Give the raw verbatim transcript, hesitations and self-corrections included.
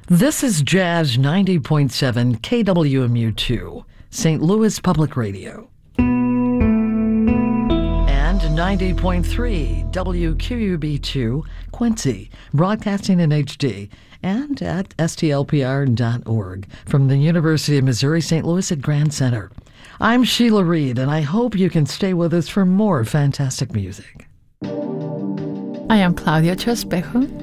This is Jazz ninety point seven K W M U two, Saint Louis Public Radio. And ninety point three W Q U B two, Quincy, broadcasting in H D, and at S T L P R dot org from the University of Missouri Saint Louis at Grand Center. I'm Sheila Reed, and I hope you can stay with us for more fantastic music. I am Claudia Trespejo,